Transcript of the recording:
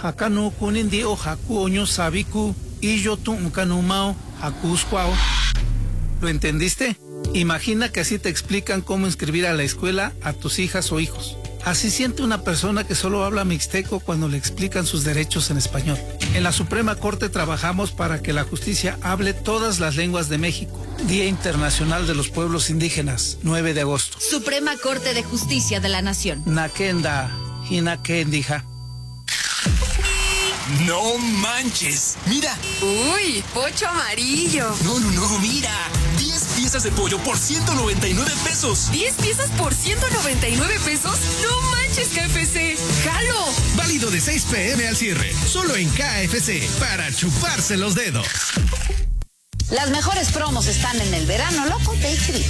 Hakanu kunindi o haku oño sabiku y yo tu unkanumao hakusquao. ¿Lo entendiste? Imagina que así te explican cómo inscribir a la escuela a tus hijas o hijos. Así siente una persona que solo habla mixteco cuando le explican sus derechos en español. En la Suprema Corte trabajamos para que la justicia hable todas las lenguas de México. Día Internacional de los Pueblos Indígenas, 9 de agosto. Suprema Corte de Justicia de la Nación. Nakenda, hinakendija. ¡No manches! ¡Mira! ¡Uy! ¡Pocho amarillo! No, mira. 10 piezas de pollo por 199 pesos. ¿10 piezas por 199 pesos? ¡No manches, KFC! ¡Jalo! Válido de 6 p.m. al cierre. Solo en KFC. Para chuparse los dedos. Las mejores promos están en el verano loco de HB.